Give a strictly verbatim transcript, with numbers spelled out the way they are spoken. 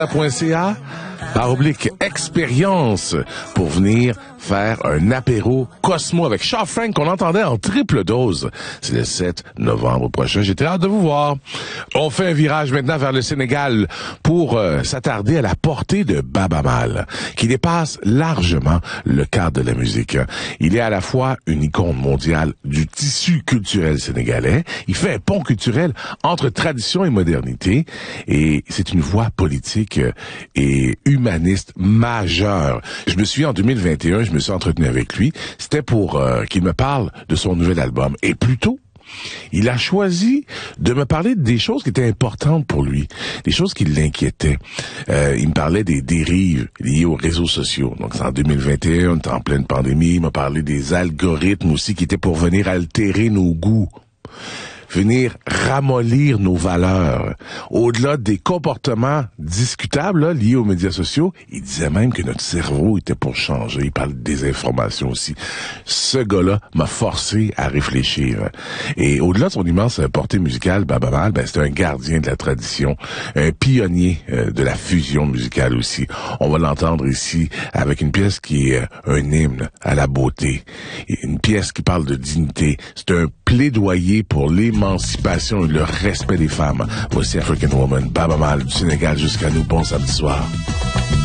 .ca par oblique expérience pour venir faire un apéro Cosmo avec Shaw Frank qu'on entendait en triple dose. C'est le sept novembre prochain. J'ai très hâte de vous voir. On fait un virage maintenant vers le Sénégal pour euh, s'attarder à la portée de Baaba Maal, qui dépasse largement le cadre de la musique. Il est à la fois une icône mondiale du tissu culturel sénégalais. Il fait un pont culturel entre tradition et modernité. Et c'est une voix politique et humaniste majeure. Je me suis en deux mille vingt et un, je me suis entretenu avec lui. C'était pour euh, qu'il me parle de son nouvel album. Et plus tôt, il a choisi de me parler des choses qui étaient importantes pour lui, des choses qui l'inquiétaient. Euh, il me parlait des dérives liées aux réseaux sociaux. Donc, c'est en deux mille vingt et un, on était en pleine pandémie. Il m'a parlé des algorithmes aussi qui étaient pour venir altérer nos goûts, venir ramollir nos valeurs. Au-delà des comportements discutables là, liés aux médias sociaux, il disait même que notre cerveau était pour changer. Il parle de désinformation aussi. Ce gars-là m'a forcé à réfléchir. Et au-delà de son immense portée musicale, Baaba Maal, ben, c'est un gardien de la tradition, un pionnier euh, de la fusion musicale aussi. On va l'entendre ici avec une pièce qui est un hymne à la beauté, une pièce qui parle de dignité. C'est un plaidoyer pour l'émancipation et le respect des femmes. Voici African Woman, Baaba Maal du Sénégal jusqu'à nous. Bon samedi soir.